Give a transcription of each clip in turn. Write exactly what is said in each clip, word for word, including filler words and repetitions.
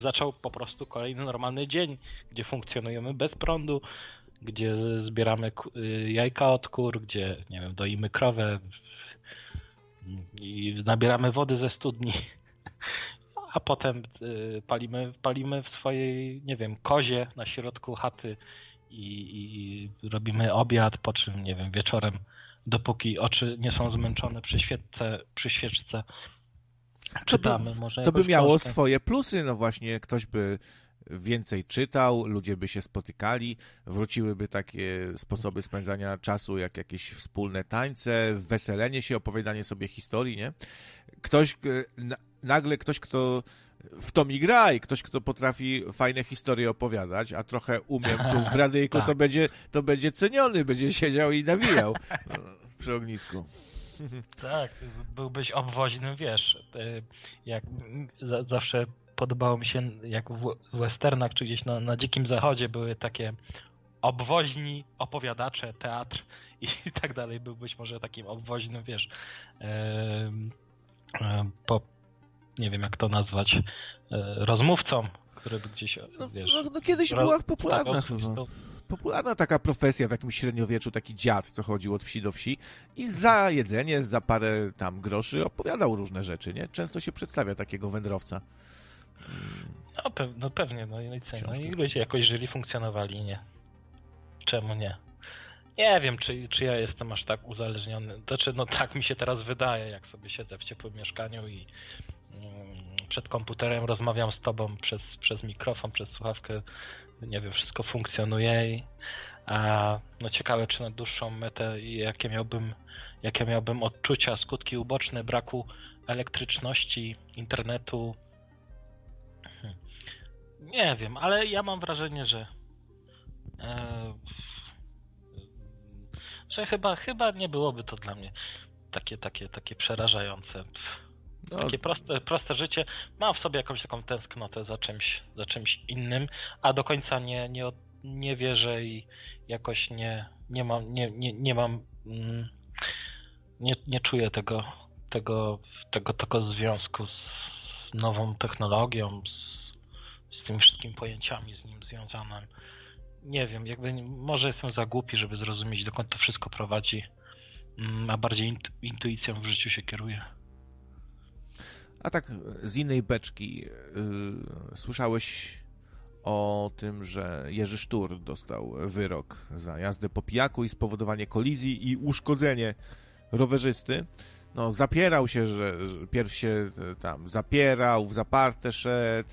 zaczął po prostu kolejny normalny dzień, gdzie funkcjonujemy bez prądu, gdzie zbieramy jajka od kur, gdzie, nie wiem, doimy krowę i nabieramy wody ze studni, a potem palimy, palimy w swojej, nie wiem, kozie na środku chaty i, i robimy obiad, po czym, nie wiem, wieczorem, dopóki oczy nie są zmęczone przy świeczce, przy świeczce czytamy. To by, może to by miało książkę. swoje plusy, no właśnie, ktoś by więcej czytał, ludzie by się spotykali, wróciłyby takie sposoby spędzania czasu, jak jakieś wspólne tańce, weselenie się, opowiadanie sobie historii, nie? Ktoś, nagle ktoś, kto w to mi gra i ktoś, kto potrafi fajne historie opowiadać, a trochę umiem tu w radyjku, Tak. to będzie, to będzie ceniony, będzie siedział i nawijał przy ognisku. Tak, byłbyś obwoźnym, wiesz, jak zawsze podobało mi się, jak w westernach czy gdzieś na, na Dzikim Zachodzie były takie obwoźni opowiadacze, teatr i tak dalej. Byłbyś może takim obwoźnym, wiesz, e, e, po, nie wiem jak to nazwać, e, rozmówcą, który by gdzieś, no, wiesz... No, no kiedyś była popularna no. popularna taka profesja w jakimś średniowieczu, taki dziad, co chodził od wsi do wsi i za jedzenie, za parę tam groszy opowiadał różne rzeczy, nie? Często się przedstawia takiego wędrowca. No, pe- no pewnie, no i co, no i ludzie jakoś żyli, funkcjonowali, nie? Czemu nie? Nie wiem, czy, czy ja jestem aż tak uzależniony. Znaczy, no tak mi się teraz wydaje, jak sobie siedzę w ciepłym mieszkaniu i mm, przed komputerem rozmawiam z tobą przez, przez mikrofon, przez słuchawkę, nie wiem, wszystko funkcjonuje i a, no ciekawe, czy na dłuższą metę i jakie miałbym, jakie miałbym odczucia, skutki uboczne braku elektryczności, internetu. Hmm. Nie wiem, ale ja mam wrażenie, że e, że chyba, chyba nie byłoby to dla mnie takie, takie, takie przerażające. No. Takie proste, proste życie. Mam w sobie jakąś taką tęsknotę za czymś, za czymś innym, a do końca nie, nie, nie wierzę i jakoś nie, nie mam, nie, nie, nie mam, nie, nie czuję tego, tego, tego, tego związku z nową technologią, z, z tymi wszystkimi pojęciami z nim związanym. Nie wiem, jakby może jestem za głupi, żeby zrozumieć, dokąd to wszystko prowadzi, a bardziej intu- intuicją w życiu się kieruję. A tak z innej beczki, yy, słyszałeś o tym, że Jerzy Sztur dostał wyrok za jazdę po pijaku i spowodowanie kolizji i uszkodzenie rowerzysty. No, zapierał się, że, że pierw się tam zapierał, w zaparte szedł,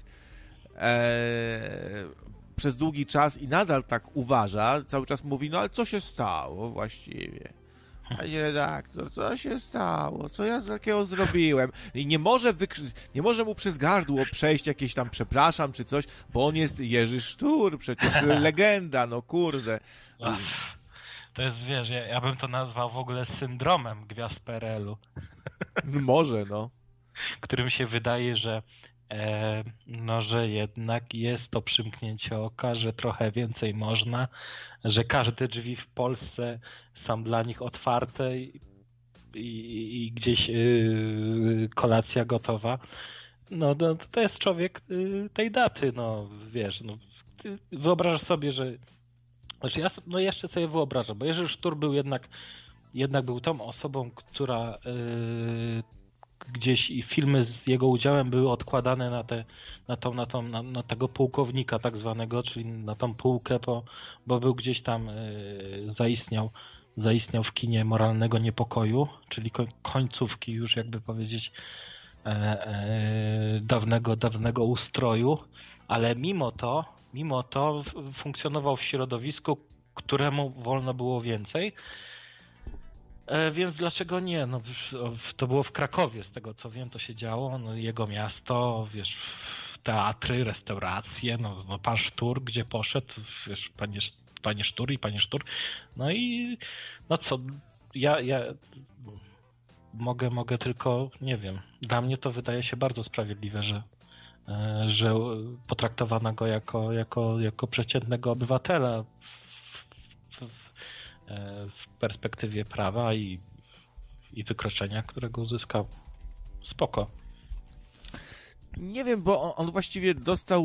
e, przez długi czas i nadal tak uważa, cały czas mówi, no ale co się stało właściwie? Panie redaktor, co się stało? Co ja takiego zrobiłem? I nie może, wykrzy- nie może mu przez gardło przejść jakieś tam przepraszam czy coś, bo on jest Jerzy Sztur, przecież legenda, no kurde. Ach, to jest, wiesz, ja, ja bym to nazwał w ogóle syndromem gwiazd P R L-u. Może, no. Którym się wydaje, że e, no, że jednak jest to przymknięcie oka, że trochę więcej można, że każde drzwi w Polsce są dla nich otwarte i, i, i gdzieś yy, kolacja gotowa. No to, to jest człowiek yy, tej daty, no wiesz, no, ty wyobrażasz sobie, że znaczy ja no jeszcze sobie wyobrażam, bo Jerzy Sztur był jednak jednak był tą osobą, która yy, gdzieś i filmy z jego udziałem były odkładane na, te, na, tą, na, tą, na, na tego pułkownika tak zwanego, czyli na tą półkę, bo, bo był gdzieś tam yy, zaistniał, zaistniał w kinie moralnego niepokoju, czyli ko- końcówki już jakby powiedzieć e, e, dawnego, dawnego ustroju, ale mimo to, mimo to funkcjonował w środowisku, któremu wolno było więcej. Więc dlaczego nie? No, to było w Krakowie, z tego co wiem, to się działo. No, jego miasto, wiesz, teatry, restauracje, no, no pan Sztur, gdzie poszedł, wiesz, panie, panie Sztur i panie Sztur. No i no co, ja, ja mogę, mogę tylko, nie wiem, dla mnie to wydaje się bardzo sprawiedliwe, że, że potraktowano go jako, jako, jako przeciętnego obywatela w, w, w perspektywie prawa i, i wykroczenia, którego uzyskał. Spoko. Nie wiem, bo on, on właściwie dostał